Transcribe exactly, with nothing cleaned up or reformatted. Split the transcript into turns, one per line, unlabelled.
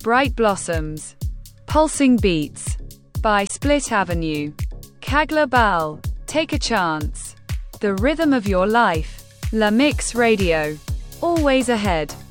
Bright Blossoms. Pulsing Beats by Split Avenue. Kagla Bal. Take a Chance. The Rhythm of Your Life. La Mix Radio. Always ahead.